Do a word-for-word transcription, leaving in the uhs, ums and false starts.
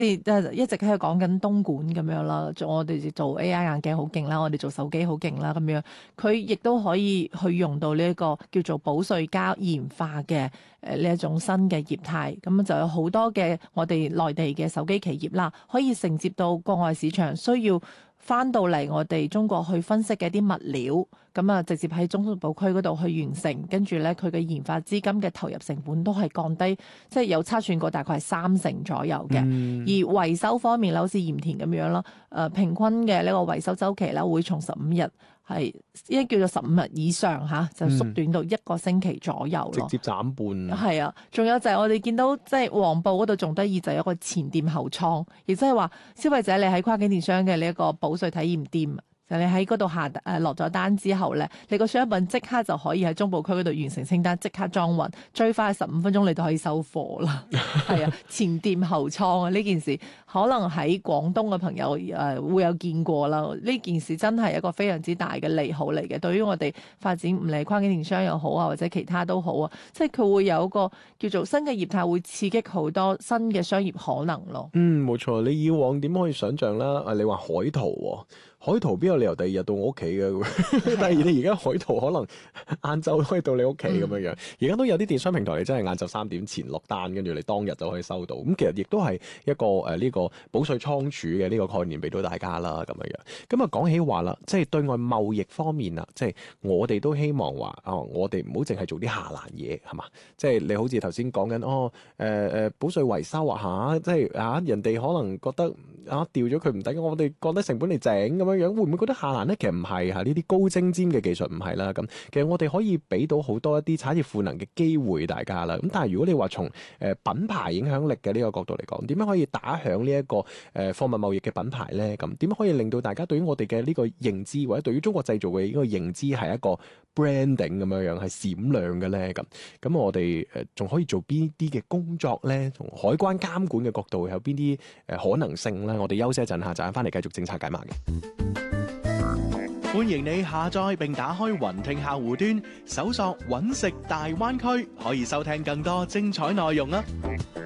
誒一直喺度講緊東莞咁樣啦，做我哋做 A I 眼鏡好勁啦，我哋做手機好勁啦咁樣，佢亦都可以去用到呢一個叫做保稅膠研發嘅誒呢一種新嘅業態，咁就有好多嘅我哋內地嘅手機企業啦，可以承接到國外市場需要翻到嚟我哋中國去分析嘅一啲物料，咁啊直接喺中部區嗰度去完成，跟住咧佢嘅研發資金嘅投入成本都係降低，即係有測算過大概係三成左右嘅。 嗯而維修方面咧，好似鹽田咁樣啦，誒平均嘅呢個維修周期咧會從十五日係應該叫做十五日以上嚇，就縮短到一個星期左右咯。 直接斬半。 係啊，仲有就係我哋見到即係黃埔嗰度仲得意，就有一個前店後倉，亦即係話消費者你喺跨境電商嘅呢一個保稅體驗店。就你喺嗰度下誒落咗單之後咧，你個商品即刻就可以喺中部區嗰度完成清單，即刻裝運，最快十五分鐘你就可以收貨啦。係啊，前店後倉啊，呢件事可能喺廣東嘅朋友誒、呃、會有見過啦。呢件事真係一個非常之大嘅利好嚟嘅，對於我哋發展唔理跨境電商又好啊，或者其他都好啊，即係佢會有一個叫做新嘅業態，會刺激好多新嘅商業可能咯。 嗯，冇錯。你以往點可以想象啦？啊，你話海淘喎、哦。海淘邊有理由第二日到我屋企嘅？第二你而家海淘可能晏晝可以到你屋企咁樣樣。而家都有啲電商平台，你真係晏晝三點前落單，跟住你當日就可以收到。咁其實亦都係一個誒呢、呃這個保稅倉儲嘅呢個概念俾到大家啦，咁樣樣。咁啊講起話啦，即係對外貿易方面啊，即係我哋都希望話哦，我哋唔好淨係做啲下欄嘢，係嘛？即係你好似頭先講緊哦，誒、呃、誒保稅維修啊嚇，即係啊人哋可能覺得啊掉咗佢唔抵，我哋降低成本嚟整咁樣。樣會唔會覺得下欄咧？其實唔係嚇，呢啲高精尖嘅技術唔係啦。咁其實我哋可以俾到好多一啲產業賦能嘅機會大家啦。咁但係如果你話從誒品牌影響力嘅呢個角度嚟講，點樣可以打響呢一個誒貨物貿易嘅品牌咧？咁點樣可以令到大家對於我哋嘅呢個認知，或者對於中國製造嘅呢個認知係一個 branding 咁樣樣係閃亮嘅咧？咁咁我哋誒仲可以做邊啲嘅工作咧？從海關監管嘅角度有邊啲誒可能性咧？我哋休息一陣下，陣間翻嚟繼續政策解碼嘅。 歡迎你下載並打開雲聽客戶端，搜索揾食大灣區，可以收聽更多精彩內容啊！